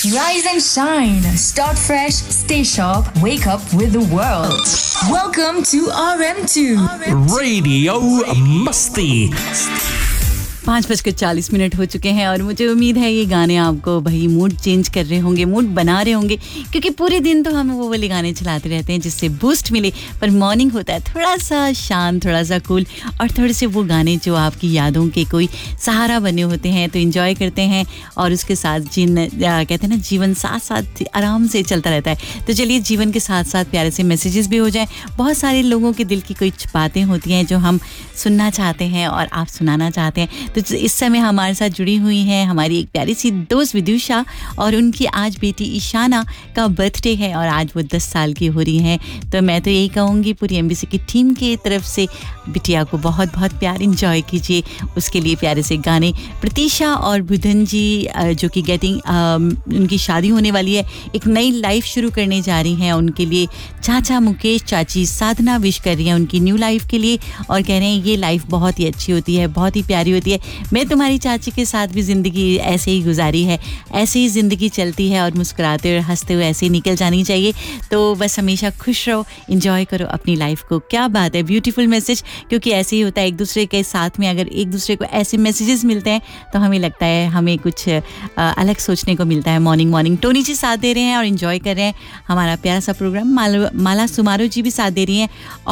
Rise and shine. Start fresh. Stay sharp. Wake up with the world. Welcome to RM2 Radio Masti. 5:40 हो चुके हैं और मुझे उम्मीद है ये गाने आपको भाई मूड चेंज कर रहे होंगे, मूड बना रहे होंगे, क्योंकि पूरे दिन तो हम वो वाले गाने चलाते रहते हैं जिससे बूस्ट मिले, पर मॉर्निंग होता है थोड़ा सा शांत, थोड़ा सा कूल और थोड़े से वो गाने जो आपकी यादों के कोई सहारा बने होते हैं, तो एंजॉय करते हैं और उसके साथ कहते हैं ना, जीवन साथ साथ आराम से चलता रहता है। तो चलिए, जीवन के साथ साथ प्यारे से मैसेजेस भी हो जाएं। बहुत सारे लोगों के दिल की कुछ बातें होती हैं जो हम सुनना चाहते हैं और आप सुनाना चाहते हैं। तो इस समय हमारे साथ जुड़ी हुई हैं हमारी एक प्यारी सी दोस्त विदुषा, और उनकी आज बेटी ईशाना का बर्थडे है और आज वो 10 साल की हो रही हैं। तो मैं तो यही कहूँगी पूरी एमबीसी की टीम की तरफ से बिटिया को बहुत बहुत प्यार, इंजॉय कीजिए। उसके लिए प्यारे से गाने प्रतीशा और बुधन जी जो कि उनकी शादी होने वाली है, एक नई लाइफ शुरू करने जा रही हैं, उनके लिए चाचा मुकेश, चाची साधना विश कर रही हैं उनकी न्यू लाइफ के लिए और कह रहे हैं ये लाइफ बहुत ही अच्छी होती है, बहुत ही प्यारी होती है। मैं तुम्हारी चाची के साथ भी ज़िंदगी ऐसे ही गुजारी है, ऐसे ही ज़िंदगी चलती है और मुस्कुराते और हंसते हुए ऐसे ही निकल जानी चाहिए। तो बस हमेशा खुश रहो, एंजॉय करो अपनी लाइफ को। क्या बात है, ब्यूटीफुल मैसेज, क्योंकि ऐसे ही होता है एक दूसरे के साथ में अगर एक दूसरे को ऐसे मैसेजेस मिलते हैं तो हमें लगता है हमें कुछ अलग सोचने को मिलता है। मॉर्निंग टोनी जी साथ दे रहे हैं और एंजॉय कर रहे हैं हमारा प्यारा सा प्रोग्राम। माला सुमारो जी भी साथ दे रही हैं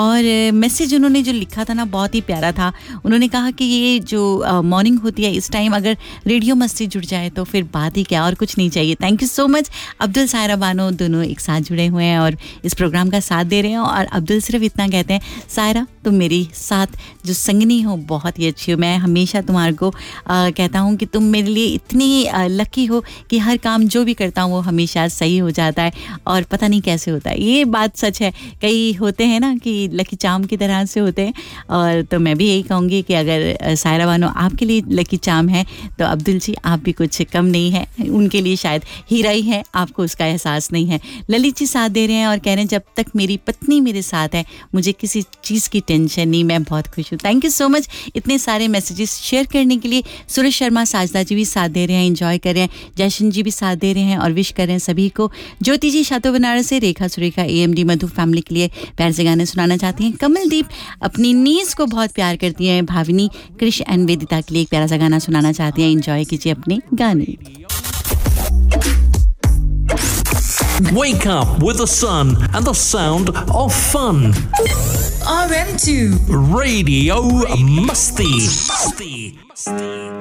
और मैसेज उन्होंने जो लिखा था ना बहुत ही प्यारा था। उन्होंने कहा कि ये जो मॉर्निंग होती है इस टाइम अगर रेडियो मस्ती जुड़ जाए तो फिर बात ही क्या, और कुछ नहीं चाहिए। Thank you so much. Abdul Saira Bano दोनों एक साथ जुड़े हुए हैं और इस प्रोग्राम का साथ दे रहे हैं। और अब्दुल सिर्फ इतना कहते हैं, सायरा तुम मेरी साथ जो संगनी हो बहुत ही अच्छी हो। मैं हमेशा तुम्हारे को कहता हूँ कि तुम मेरे लिए इतनी लकी हो कि हर काम जो भी करता हूँ वो हमेशा सही हो जाता है और पता नहीं कैसे होता है। ये बात सच है, कई होते हैं ना कि लकी चार्म की तरह से होते हैं। और तो मैं भी यही कहूँगी कि अगर सायरा बानो आपके लिए लकी चार्म है तो अब्दुल जी आप भी कुछ कम नहीं है, उनके लिए शायद हीरा ही है, आपको उसका एहसास नहीं है। ललित जी साथ दे रहे हैं और कह रहे हैं जब तक मेरी पत्नी मेरे साथ है मुझे किसी चीज़ की टेंशन नहीं, मैं बहुत खुश हूँ। थैंक यू सो मच इतने सारे मैसेजेस शेयर करने के लिए। सूरज शर्मा साजदा जी भी साथ दे रहे हैं, एंजॉय कर रहे हैं। जयशन जी भी साथ दे रहे हैं और विश कर रहे हैं सभी को। ज्योति जी शातो बनारस से, रेखा सुरेखा AMD मधु फैमिली के लिए प्यार से गाने सुनाना चाहती हैं। कमलदीप अपनी नीज को बहुत प्यार करती हैं। भाविनी कृष एंड वेदिता के लिए एक प्यारा सा गाना सुनाना चाहती हैं। एंजॉय कीजिए अपने गाने। Wake up with the sun and the sound of fun. RM2 Radio Masti.